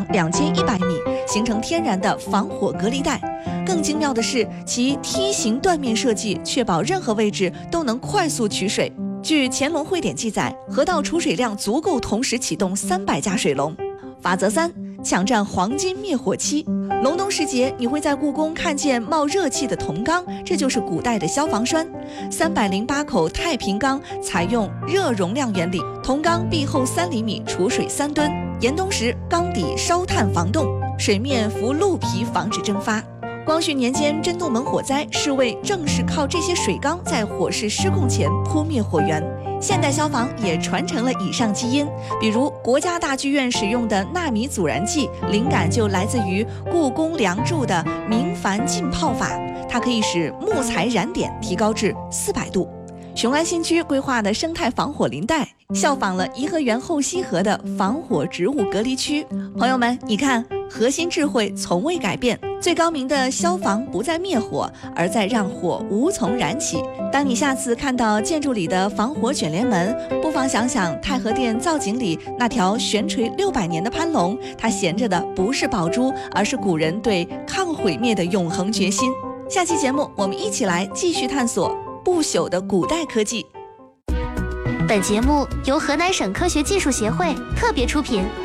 长2100米，形成天然的防火隔离带。更精妙的是，其梯形断面设计，确保任何位置都能快速取水。据乾隆汇典记载，河道储水量足够同时启动300家水龙。法则3：抢占黄金灭火器。隆冬时节，你会在故宫看见冒热气的铜缸，这就是古代的消防栓。308口太平缸采用热容量原理，铜缸壁厚3厘米，储水3吨。严冬时，缸底烧炭防冻，水面浮鹿皮防止蒸发。光绪年间真洞门火灾，侍卫正是靠这些水缸在火势失控前扑灭火源。现代消防也传承了以上基因，比如国家大剧院使用的纳米阻燃剂，灵感就来自于故宫梁祝的明矾浸泡法，它可以使木材燃点提高至400度。雄安新区规划的生态防火林带，效仿了颐和园后溪河的防火植物隔离区。朋友们，你看，核心智慧从未改变，最高明的消防不在灭火，而在让火无从燃起。当你下次看到建筑里的防火卷帘门，不妨想想太和殿造景里那条悬垂600年的攀龙，它衔着的不是宝珠，而是古人对抗毁灭的永恒决心。下期节目我们一起来继续探索不朽的古代科技。 本节目由河南省科学技术协会特别出品。